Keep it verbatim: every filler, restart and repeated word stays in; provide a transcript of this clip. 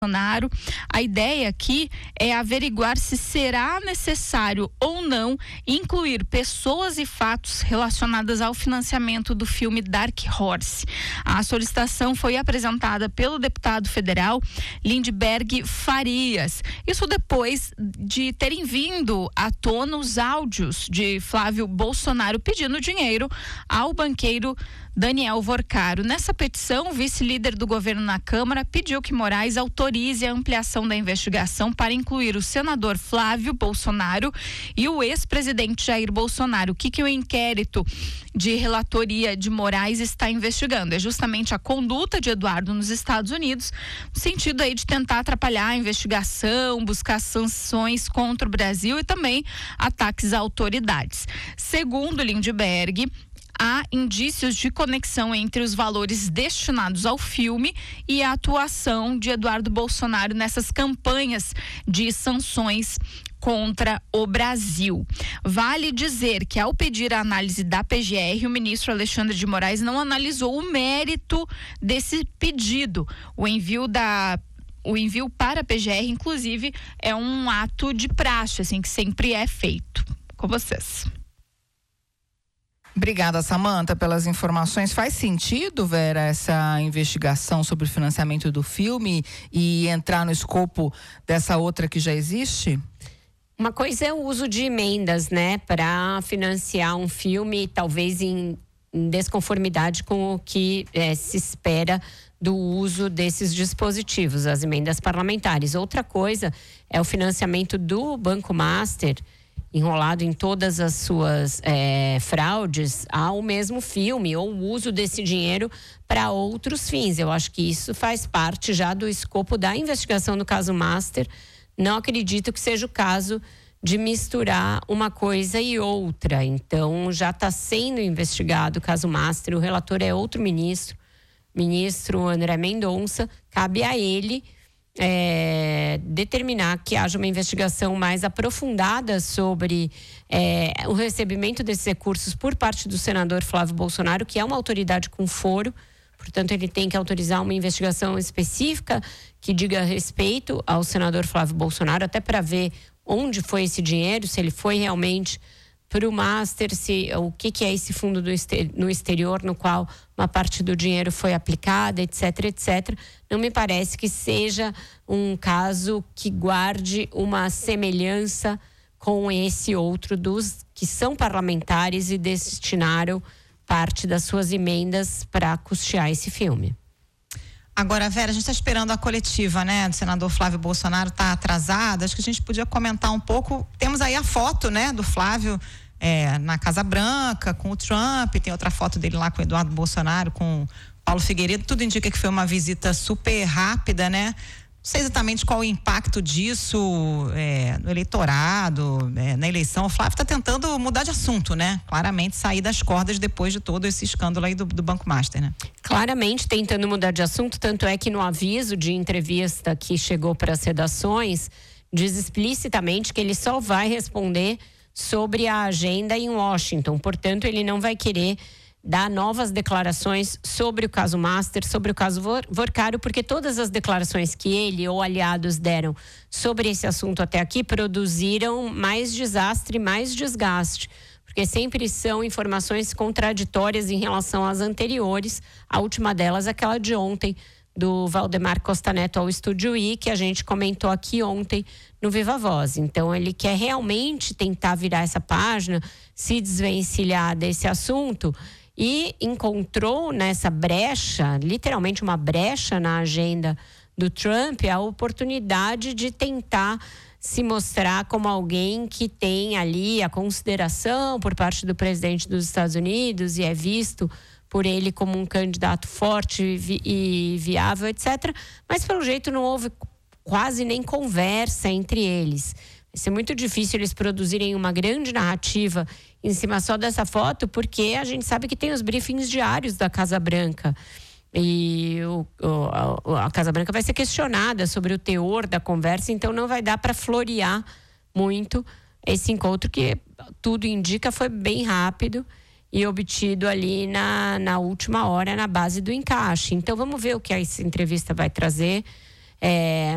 Bolsonaro. A ideia aqui é averiguar se será necessário ou não incluir pessoas e fatos relacionadas ao financiamento do filme Dark Horse. A solicitação foi apresentada pelo deputado federal Lindbergh Farias. Isso depois de terem vindo à tona os áudios de Flávio Bolsonaro pedindo dinheiro ao banqueiro Daniel Vorcaro. Nessa petição, o vice-líder do governo na Câmara pediu que Moraes autorize a ampliação da investigação para incluir o senador Flávio Bolsonaro e o ex-presidente Jair Bolsonaro. O que, que o inquérito de relatoria de Moraes está investigando? É justamente a conduta de Eduardo nos Estados Unidos, no sentido aí de tentar atrapalhar a investigação, buscar sanções contra o Brasil e também ataques a autoridades. Segundo Lindbergh, há indícios de conexão entre os valores destinados ao filme e a atuação de Eduardo Bolsonaro nessas campanhas de sanções contra o Brasil. Vale dizer que, ao pedir a análise da P G R, o ministro Alexandre de Moraes não analisou o mérito desse pedido. O envio da O envio para a P G R, inclusive, é um ato de praxe, assim, que sempre é feito. Com vocês. Obrigada, Samanta, pelas informações. Faz sentido, Vera, essa investigação sobre o financiamento do filme e entrar no escopo dessa outra que já existe? Uma coisa é o uso de emendas, né, para financiar um filme, talvez em, em desconformidade com o que é, se espera do uso desses dispositivos, as emendas parlamentares. Outra coisa é o financiamento do Banco Master, enrolado em todas as suas é, fraudes, ao mesmo filme, ou o uso desse dinheiro para outros fins. Eu acho que isso faz parte já do escopo da investigação do caso Master. Não acredito que seja o caso de misturar uma coisa e outra. Então, já está sendo investigado o caso Master, o relator é outro ministro, ministro André Mendonça. Cabe a ele É, determinar que haja uma investigação mais aprofundada sobre é, o recebimento desses recursos por parte do senador Flávio Bolsonaro, que é uma autoridade com foro, portanto ele tem que autorizar uma investigação específica que diga respeito ao senador Flávio Bolsonaro, até para ver onde foi esse dinheiro, se ele foi realmente para o Master, se, o que, que é esse fundo do exter, no exterior, no qual uma parte do dinheiro foi aplicada, etc, etcétera. Não me parece que seja um caso que guarde uma semelhança com esse outro dos que são parlamentares e destinaram parte das suas emendas para custear esse filme. Agora, Vera, a gente está esperando a coletiva, né, do senador Flávio Bolsonaro, está atrasada. Acho que a gente podia comentar um pouco. Temos aí a foto, né, do Flávio é, na Casa Branca com o Trump. Tem outra foto dele lá com o Eduardo Bolsonaro, com Paulo Figueiredo. Tudo indica que foi uma visita super rápida, né? Não sei exatamente qual o impacto disso é, no eleitorado, é, na eleição. O Flávio está tentando mudar de assunto, né? Claramente sair das cordas depois de todo esse escândalo aí do, do Banco Master, né? Claramente tentando mudar de assunto, tanto é que no aviso de entrevista que chegou para as redações, diz explicitamente que ele só vai responder sobre a agenda em Washington. Portanto, ele não vai querer dar novas declarações sobre o caso Master, sobre o caso Vorcaro, porque todas as declarações que ele ou aliados deram sobre esse assunto até aqui produziram mais desastre, mais desgaste, porque sempre são informações contraditórias em relação às anteriores. A última delas, aquela de ontem, do Valdemar Costa Neto ao Estúdio I, que a gente comentou aqui ontem no Viva Voz. Então, ele quer realmente tentar virar essa página, se desvencilhar desse assunto, e encontrou nessa brecha, literalmente uma brecha na agenda do Trump, a oportunidade de tentar se mostrar como alguém que tem ali a consideração por parte do presidente dos Estados Unidos e é visto por ele como um candidato forte e viável, etcétera. Mas, pelo jeito, não houve quase nem conversa entre eles. Vai ser muito difícil eles produzirem uma grande narrativa em cima só dessa foto, porque a gente sabe que tem os briefings diários da Casa Branca. E o, o, a Casa Branca vai ser questionada sobre o teor da conversa, então não vai dar para florear muito esse encontro, que tudo indica foi bem rápido e obtido ali na, na última hora, na base do encaixe. Então vamos ver o que essa entrevista vai trazer. É,